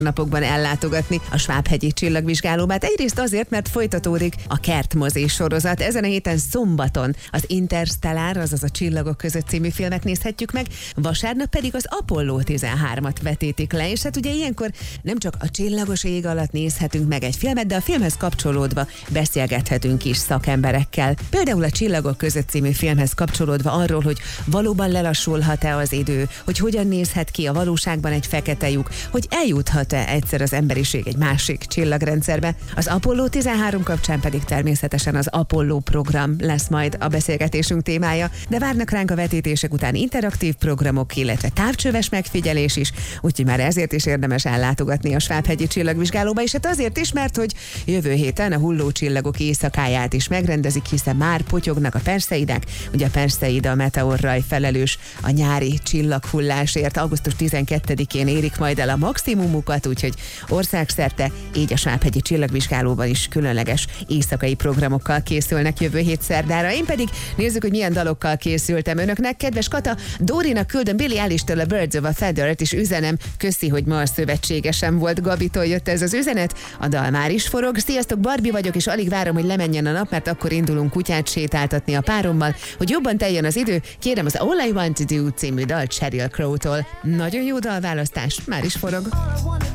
napokban ellátogatni a Svábhegyi Csillagvizsgálóbát. Egyrészt azért, mert folytatódik a Kertmozi sorozat. Ezen a héten szombaton az Interstellar, azaz a Csillagok között című filmet nézhetjük meg, vasárnap pedig az Apollo 13-at vetítik le, és hát ugye ilyenkor nem csak a csillagos ég alatt nézhetünk meg egy filmet, de a filmhez kapcsolódva beszélgethetünk is szakemberekkel. Például a Csillagok között című filmhez kapcsolódva arról, hogy valóban lelassulhat-e az idő, hogy hogyan nézhet ki a valóságban egy fekete lyuk, hogy eljuthat egyszer az emberiség egy másik csillagrendszerbe. Az Apollo 13 kapcsán pedig természetesen az Apollo program lesz majd a beszélgetésünk témája, de várnak ránk a vetítések után interaktív programok, illetve távcsöves megfigyelés is, úgyhogy már ezért is érdemes ellátogatni a Svábhegyi Csillagvizsgálóba, és hát azért is, mert hogy jövő héten a hulló csillagok éjszakáját is megrendezik, hiszen már potyognak a Perseidák, ugye a Perseida meteorraj felelős a nyári csillaghullásért. Augusztus 12-én érik majd el a maximumukat, úgyhogy országszerte, így a Svábhegyi Csillagvizsgálóban is különleges éjszakai programokkal készülnek jövő hét szerdára. Én pedig nézzük, hogy milyen dalokkal készültem önöknek. Kedves Kata, Dórinak küldöm Billie Eilish-től a Birds of a Feather-t, és üzenem, köszi, hogy ma a szövetségesem volt. Gabitól jött ez az üzenet, a dal már is forog. Sziasztok, Barbie vagyok, és alig várom, hogy lemenjen a nap, mert akkor indulunk kutyát sétáltatni a párommal, hogy jobban teljen az idő. Kérem az All I Want to Do című dalt Sheryl Crow-tól. Nagyon jó dalválasztás, már is forog.